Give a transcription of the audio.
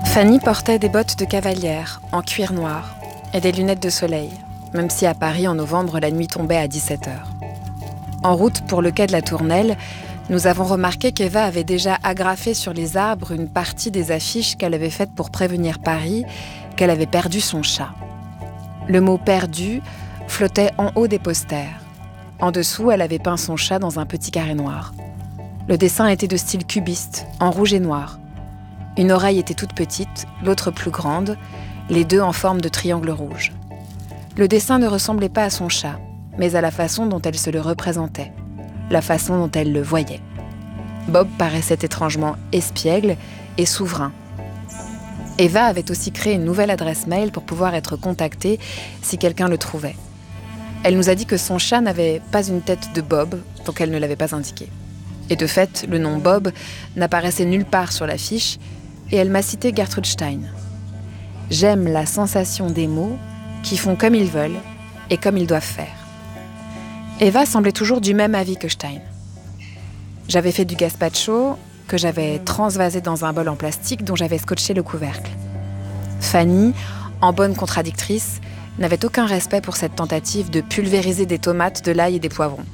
Fanny portait des bottes de cavalière en cuir noir et des lunettes de soleil, même si à Paris en novembre la nuit tombait à 17h. En route pour le quai de la Tournelle, nous avons remarqué qu'Eva avait déjà agrafé sur les arbres une partie des affiches qu'elle avait faites pour prévenir Paris qu'elle avait perdu son chat. Le mot « perdu » flottait en haut des posters. En dessous, elle avait peint son chat dans un petit carré noir. Le dessin était de style cubiste, en rouge et noir. Une oreille était toute petite, l'autre plus grande, les deux en forme de triangle rouge. Le dessin ne ressemblait pas à son chat, mais à la façon dont elle se le représentait, la façon dont elle le voyait. Bob paraissait étrangement espiègle et souverain. Eva avait aussi créé une nouvelle adresse mail pour pouvoir être contactée si quelqu'un le trouvait. Elle nous a dit que son chat n'avait pas une tête de Bob, donc elle ne l'avait pas indiqué. Et de fait, le nom Bob n'apparaissait nulle part sur l'affiche, et elle m'a cité Gertrude Stein. J'aime la sensation des mots qui font comme ils veulent et comme ils doivent faire. Eva semblait toujours du même avis que Stein. J'avais fait du gazpacho que j'avais transvasé dans un bol en plastique dont j'avais scotché le couvercle. Fanny, en bonne contradictrice, n'avait aucun respect pour cette tentative de pulvériser des tomates, de l'ail et des poivrons.